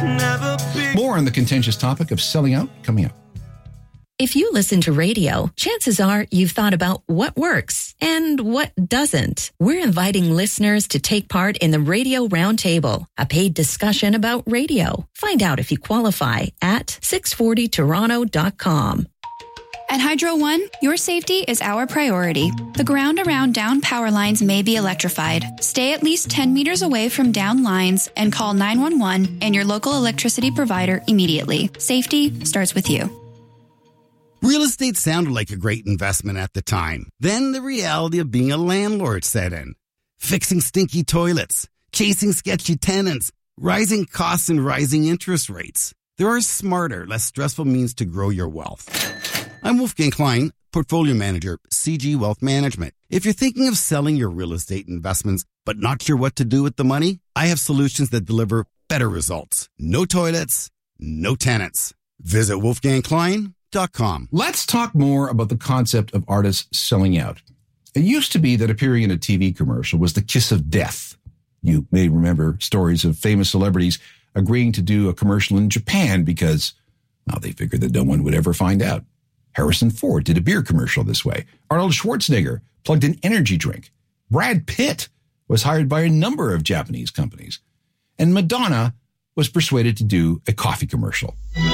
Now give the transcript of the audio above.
More on the contentious topic of selling out coming up. If you listen to radio, chances are you've thought about what works and what doesn't. We're inviting listeners to take part in the Radio Roundtable, a paid discussion about radio. Find out if you qualify at 640toronto.com. At Hydro One, your safety is our priority. The ground around down power lines may be electrified. Stay at least 10 meters away from down lines and call 911 and your local electricity provider immediately. Safety starts with you. Real estate sounded like a great investment at the time. Then the reality of being a landlord set in. Fixing stinky toilets, chasing sketchy tenants, rising costs and rising interest rates. There are smarter, less stressful means to grow your wealth. I'm Wolfgang Klein, Portfolio Manager, CG Wealth Management. If you're thinking of selling your real estate investments but not sure what to do with the money, I have solutions that deliver better results. No toilets, no tenants. Visit wolfgangklein.com. Let's talk more about the concept of artists selling out. It used to be that appearing in a TV commercial was the kiss of death. You may remember stories of famous celebrities agreeing to do a commercial in Japan because, well, they figured that no one would ever find out. Harrison Ford did a beer commercial this way. Arnold Schwarzenegger plugged an energy drink. Brad Pitt was hired by a number of Japanese companies. And Madonna was persuaded to do a coffee commercial.